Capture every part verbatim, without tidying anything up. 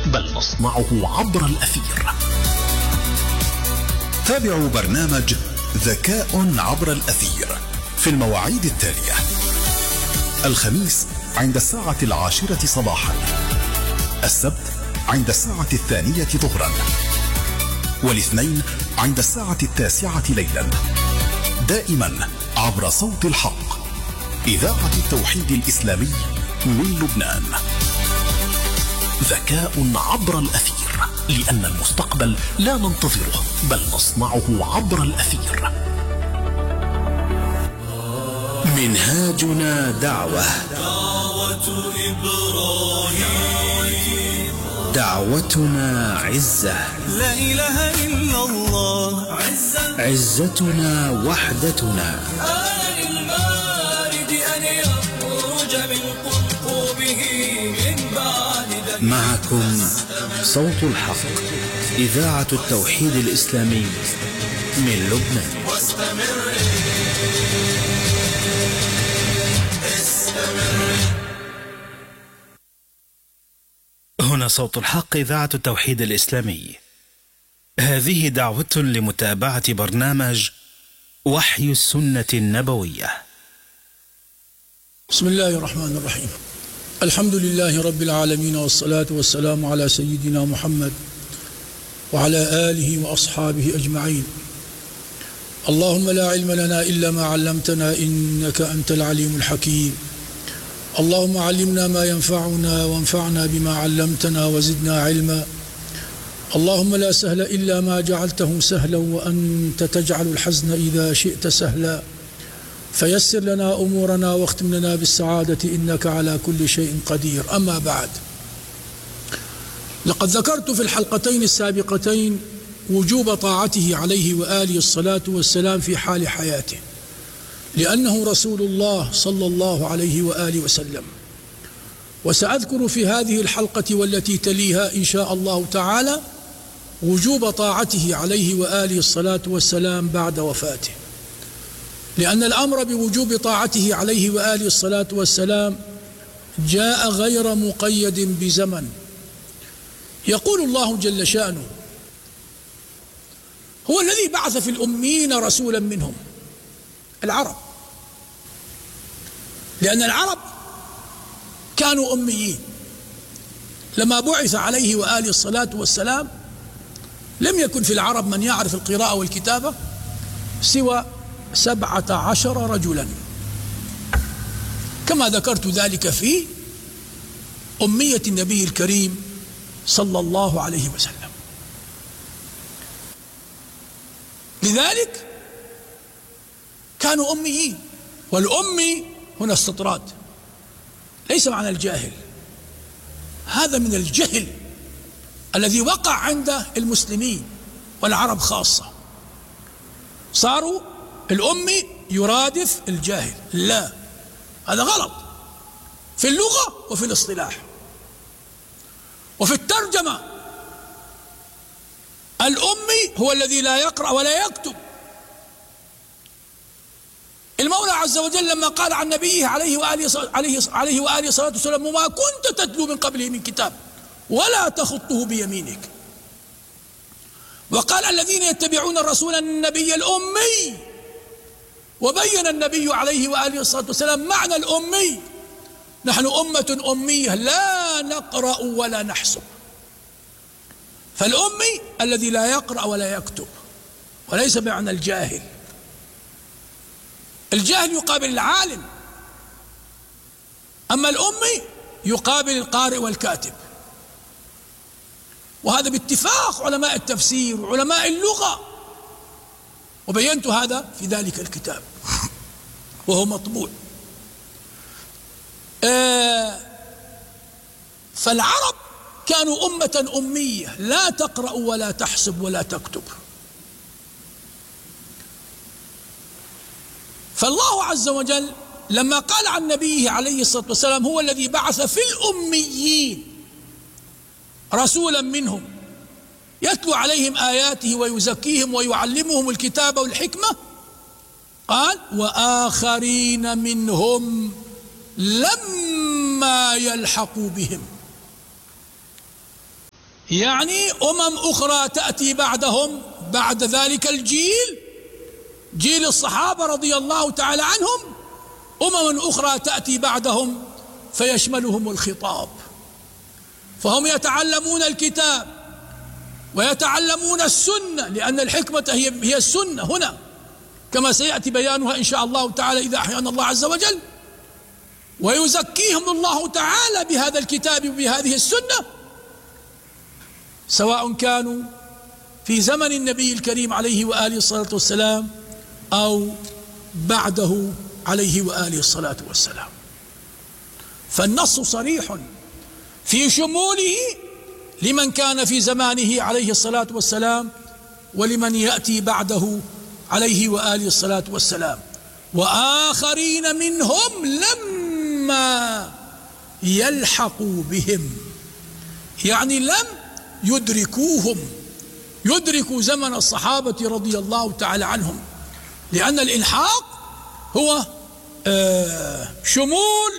بل نصنعه عبر الأثير. تابعوا برنامج ذكاء عبر الأثير في المواعيد التالية: الخميس عند الساعة العاشرة صباحا، السبت عند الساعة الثانية ظهرا، والاثنين عند الساعة التاسعة ليلا، دائما عبر صوت الحق، إذاعة التوحيد الإسلامي من لبنان. ذكاء عبر الأثير، لأن المستقبل لا ننتظره بل نصنعه عبر الأثير. منهاجنا دعوة، دعوة إبراهيم، دعوتنا عزة، لا إله إلا الله، عزة عزتنا وحدتنا. آن المارد أن يخرج من قلقوبه من بعد ذلك. معكم صوت الحق، إذاعة التوحيد الإسلامي من لبنان. واستمر هنا صوت الحق، إذاعة التوحيد الإسلامي. هذه دعوة لمتابعة برنامج وحي السنة النبوية. بسم الله الرحمن الرحيم. الحمد لله رب العالمين، والصلاة والسلام على سيدنا محمد وعلى آله وأصحابه أجمعين. اللهم لا علم لنا إلا ما علمتنا إنك أنت العليم الحكيم. اللهم علمنا ما ينفعنا وانفعنا بما علمتنا وزدنا علما. اللهم لا سهل إلا ما جعلته سهلا، وأنت تجعل الحزن إذا شئت سهلا. فيسر لنا أمورنا واختم لنا بالسعادة إنك على كل شيء قدير. أما بعد، لقد ذكرت في الحلقتين السابقتين وجوب طاعته عليه وآله الصلاة والسلام في حال حياته، لأنه رسول الله صلى الله عليه وآله وسلم. وسأذكر في هذه الحلقة والتي تليها إن شاء الله تعالى وجوب طاعته عليه وآله الصلاة والسلام بعد وفاته، لأن الأمر بوجوب طاعته عليه وآله الصلاة والسلام جاء غير مقيد بزمن. يقول الله جل شأنه: هو الذي بعث في الأميين رسولا منهم، العرب، لأن العرب كانوا أميين. لما بعث عليه وآله الصلاة والسلام لم يكن في العرب من يعرف القراءة والكتابة سوى سبعة عشر رجلا، كما ذكرت ذلك في أمية النبي الكريم صلى الله عليه وسلم. لذلك كانوا أميين، والأمي هنا استطراد، ليس معنى الجاهل، هذا من الجهل الذي وقع عند المسلمين والعرب خاصة. صاروا الأمي يرادف الجاهل، لا، هذا غلط في اللغة وفي الاصطلاح وفي الترجمة. الأمي هو الذي لا يقرأ ولا يكتب. المولى عز وجل لما قال عن نبيه عليه وآله عليه عليه وآله الصلاة والسلام: وما كنت تتلو من قبله من كتاب ولا تخطه بيمينك. وقال: الذين يتبعون الرسول النبي الأمي. وبين النبي عليه وآله الصلاة والسلام معنى الأمي: نحن أمة أمية لا نقرأ ولا نحسب. فالأمي الذي لا يقرأ ولا يكتب، وليس معنى الجاهل. الجاهل يقابل العالم، أما الأمي يقابل القارئ والكاتب. وهذا باتفاق علماء التفسير وعلماء اللغة، وبينت هذا في ذلك الكتاب وهو مطبوع. آه فالعرب كانوا أمة أمية لا تقرأ ولا تحسب ولا تكتب. فالله عز وجل لما قال عن نبيه عليه الصلاة والسلام: هو الذي بعث في الأميين رسولا منهم يتلو عليهم آياته ويزكيهم ويعلمهم الكتاب والحكمة، قال: وآخرين منهم لما يلحقوا بهم. يعني أمم أخرى تأتي بعدهم، بعد ذلك الجيل، جيل الصحابة رضي الله تعالى عنهم، أمم أخرى تأتي بعدهم فيشملهم الخطاب، فهم يتعلمون الكتاب ويتعلمون السنة، لأن الحكمة هي هي السنة هنا كما سيأتي بيانها إن شاء الله تعالى إذا أحيانا الله عز وجل، ويزكيهم الله تعالى بهذا الكتاب وبهذه السنة، سواء كانوا في زمن النبي الكريم عليه وآله الصلاة والسلام أو بعده عليه وآله الصلاة والسلام. فالنص صريح في شموله لمن كان في زمانه عليه الصلاة والسلام ولمن يأتي بعده عليه وآله الصلاة والسلام. وآخرين منهم لما يلحقوا بهم، يعني لم يدركوهم، يدركوا زمن الصحابة رضي الله تعالى عنهم، لأن الإلحاق هو شمول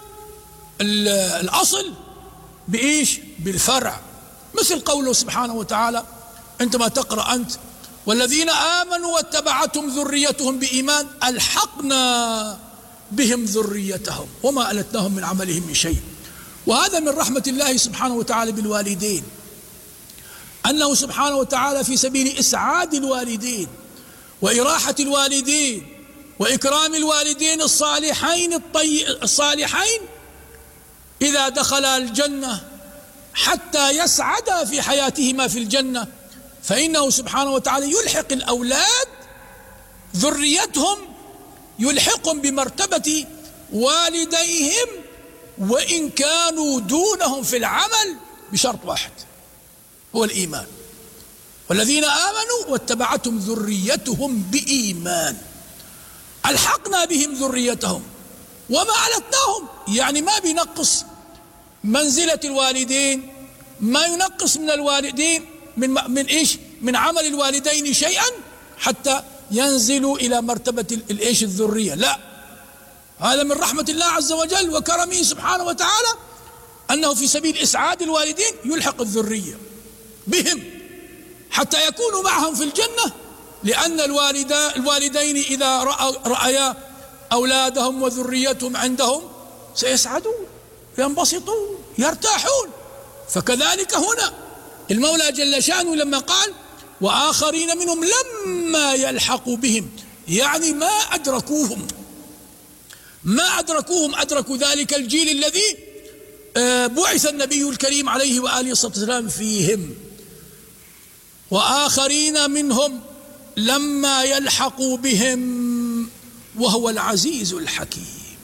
الأصل بإيش؟ بالفرع، مثل قوله سبحانه وتعالى عندما تقرأ أنت والذين آمنوا واتبعتهم ذريتهم بإيمان ألحقنا بهم ذريتهم وما ألتناهم من عملهم من شيء. وهذا من رحمة الله سبحانه وتعالى بالوالدين، أنه سبحانه وتعالى في سبيل إسعاد الوالدين وإراحة الوالدين وإكرام الوالدين الصالحين الطي... الصالحين إذا دخلا الجنة حتى يسعدا في حياتهما في الجنة، فإنه سبحانه وتعالى يلحق الأولاد ذريتهم، يلحقهم بمرتبة والديهم وإن كانوا دونهم في العمل بشرط واحد هو الإيمان. والذين آمنوا واتبعتهم ذريتهم بإيمان ألحقنا بهم ذريتهم وما ألتناهم، يعني ما بينقص منزلة الوالدين، ما ينقص من الوالدين من من إيش؟ من عمل الوالدين شيئا حتى ينزلوا إلى مرتبة الإيش؟ الذرية. لا، هذا من رحمة الله عز وجل وكرمه سبحانه وتعالى أنه في سبيل إسعاد الوالدين يلحق الذرية بهم حتى يكونوا معهم في الجنة، لأن الوالدا الوالدين إذا رأيا أولادهم وذريتهم عندهم سيسعدون، ينبسطون، يرتاحون. فكذلك هنا المولى جل شأنه لما قال وآخرين منهم لما يلحقوا بهم، يعني ما أدركوهم، ما أدركوهم أدركوا ذلك الجيل الذي بعث النبي الكريم عليه وآله الصلاة والسلام فيهم. وآخرين منهم لما يلحقوا بهم وهو العزيز الحكيم.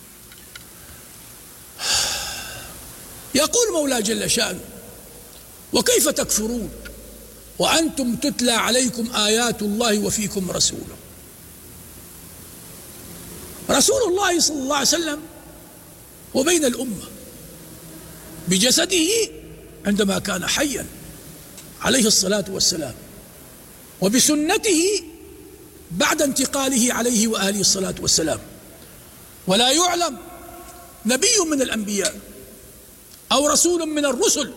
يقول مولى جل شأنه وكيف تكفرون وأنتم تتلى عليكم آيات الله وفيكم رسوله. رسول الله صلى الله عليه وسلم وبين الأمة بجسده عندما كان حيا عليه الصلاة والسلام، وبسنته بعد انتقاله عليه وآله الصلاة والسلام. ولا يعلم نبي من الأنبياء أو رسول من الرسل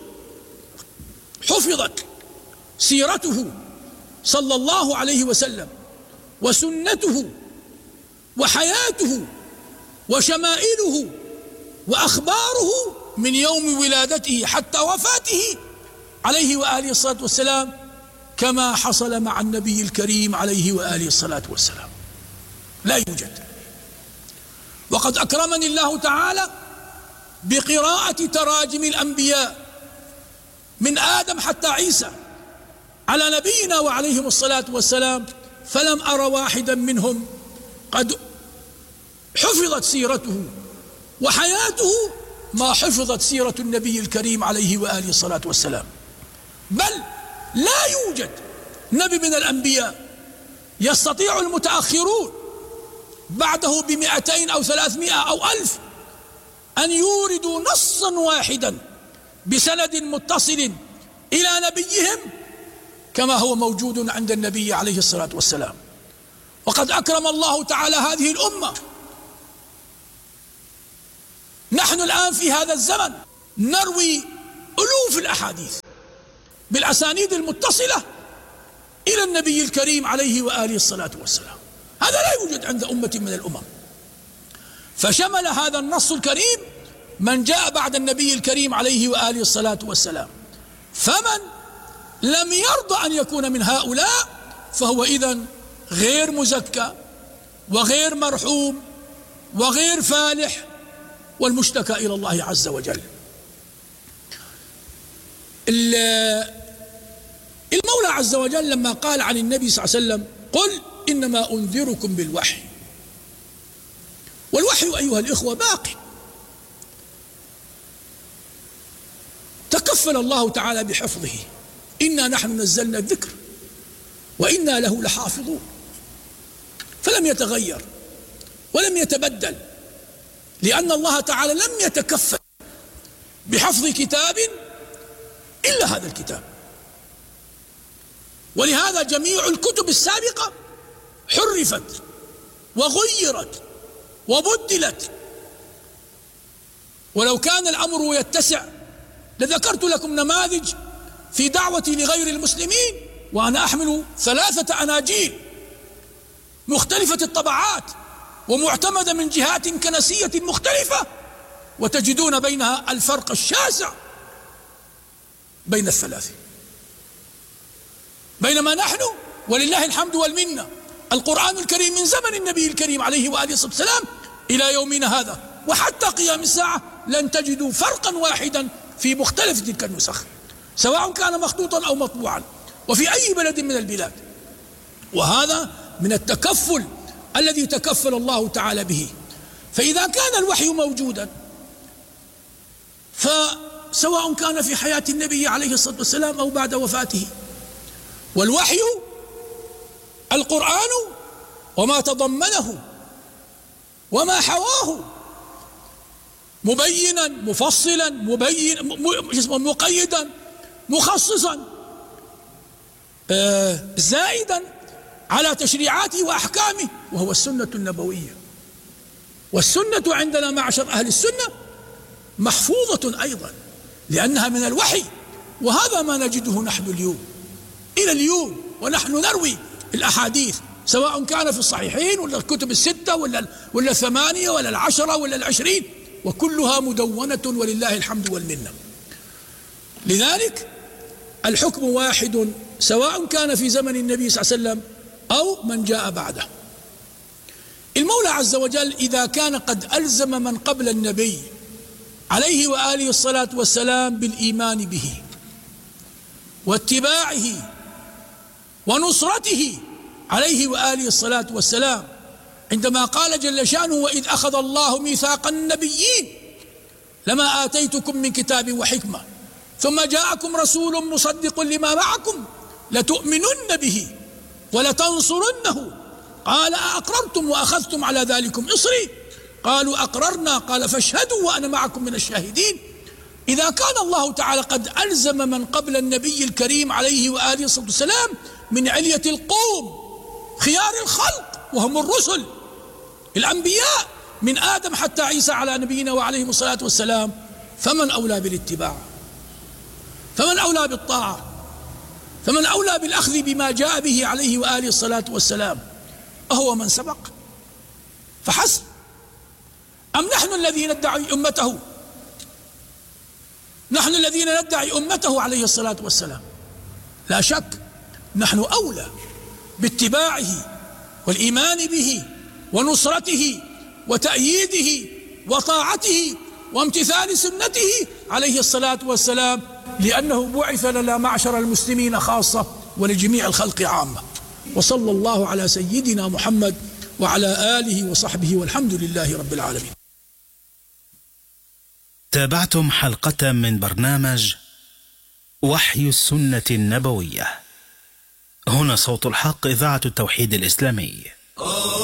حفظت سيرته صلى الله عليه وسلم وسنته وحياته وشمائله وأخباره من يوم ولادته حتى وفاته عليه وآله الصلاة والسلام كما حصل مع النبي الكريم عليه وآله الصلاة والسلام. لا يوجد. وقد أكرمني الله تعالى بقراءة تراجم الأنبياء من آدم حتى عيسى على نبينا وعليهم الصلاة والسلام، فلم أر واحدا منهم قد حفظت سيرته وحياته ما حفظت سيرة النبي الكريم عليه وآله الصلاة والسلام. بل لا يوجد نبي من الأنبياء يستطيع المتأخرون بعده بمئتين أو ثلاثمائة أو ألف أن يوردوا نصا واحدا بسند متصل إلى نبيهم كما هو موجود عند النبي عليه الصلاة والسلام. وقد أكرم الله تعالى هذه الأمة. نحن الآن في هذا الزمن نروي ألوف الأحاديث بالأسانيد المتصلة إلى النبي الكريم عليه وآله الصلاة والسلام. هذا لا يوجد عند أمة من الأمم. فشمل هذا النص الكريم من جاء بعد النبي الكريم عليه وآله الصلاة والسلام. فمن لم يرضى أن يكون من هؤلاء فهو إذن غير مزكى وغير مرحوم وغير فالح والمشتكى إلى الله عز وجل. المولى عز وجل لما قال عن النبي صلى الله عليه وسلم قل إنما أنذركم بالوحي، والوحي أيها الإخوة باقي، تكفل الله تعالى بحفظه، إنا نحن نزلنا الذكر وإنا له لحافظون، فلم يتغير ولم يتبدل، لأن الله تعالى لم يتكفل بحفظ كتاب إلا هذا الكتاب. ولهذا جميع الكتب السابقة حرفت وغيرت وبدلت. ولو كان الأمر يتسع لذكرت لكم نماذج في دعوتي لغير المسلمين وأنا أحمل ثلاثة أناجيل مختلفة الطبعات ومعتمدة من جهات كنسية مختلفة، وتجدون بينها الفرق الشاسع بين الثلاث. بينما نحن ولله الحمد والمنة القرآن الكريم من زمن النبي الكريم عليه وآله الصلاة والسلام إلى يومنا هذا وحتى قيام الساعة لن تجدوا فرقا واحدا في مختلف تلك النسخ، سواء كان مخطوطا أو مطبوعا وفي أي بلد من البلاد. وهذا من التكفل الذي تكفل الله تعالى به. فإذا كان الوحي موجودا فسواء كان في حياة النبي عليه الصلاة والسلام أو بعد وفاته، والوحي القرآن وما تضمنه وما حواه مبينا مفصلا مبين مقيدا مخصصا آه زائدا على تشريعاته وأحكامه، وهو السنة النبوية. والسنة عندنا معشر أهل السنة محفوظة أيضا لأنها من الوحي، وهذا ما نجده نحن اليوم إلى اليوم، ونحن نروي الأحاديث سواء كان في الصحيحين ولا الكتب الستة ولا ولا الثمانية ولا العشرة ولا العشرين، وكلها مدونة ولله الحمد والمنة. لذلك الحكم واحد سواء كان في زمن النبي صلى الله عليه وسلم أو من جاء بعده. المولى عز وجل إذا كان قد ألزم من قبل النبي عليه وآله الصلاة والسلام بالإيمان به واتباعه ونصرته عليه وآله الصلاة والسلام، عندما قال جل شأنه وإذ أخذ الله ميثاق النبيين لما آتيتكم من كتاب وحكمة ثم جاءكم رسول مصدق لما معكم لتؤمنن به ولتنصرنه قال أأقررتم وأخذتم على ذلكم إصري قالوا أقررنا قال فاشهدوا وأنا معكم من الشاهدين. إذا كان الله تعالى قد ألزم من قبل النبي الكريم عليه وآله الصلاة والسلام من علية القوم خيار الخلق وهم الرسل الأنبياء من آدم حتى عيسى على نبينا وعليهم الصلاة والسلام، فمن أولى بالاتباع؟ فمن أولى بالطاعة؟ فمن أولى بالأخذ بما جاء به عليه وآله الصلاة والسلام؟ أهو من سبق فحسب، أم نحن الذين ندعي أمته؟ نحن الذين ندعي أمته عليه الصلاة والسلام. لا شك نحن أولى باتباعه والإيمان به ونصرته وتأييده وطاعته وامتثال سنته عليه الصلاة والسلام، لأنه بعث لنا معشر المسلمين خاصة ولجميع الخلق عامة. وصلى الله على سيدنا محمد وعلى آله وصحبه والحمد لله رب العالمين. تابعتم حلقة من برنامج وحي السنة النبوية. هنا صوت الحق، إذاعة التوحيد الإسلامي.